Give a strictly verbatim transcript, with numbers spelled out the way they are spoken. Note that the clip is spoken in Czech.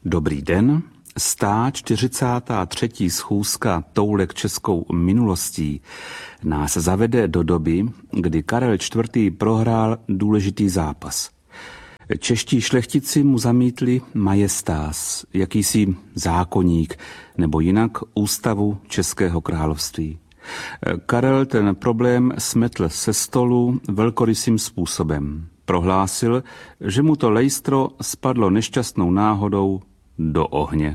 Dobrý den, stá čtyřicátá třetí schůzka Toulek českou minulostí nás zavede do doby, kdy Karel čtvrtý. Prohrál důležitý zápas. Čeští šlechtici mu zamítli majestás, jakýsi zákoník, nebo jinak ústavu Českého království. Karel ten problém smetl se stolu velkorysým způsobem. Prohlásil, že mu to lejstro spadlo nešťastnou náhodou do ohně.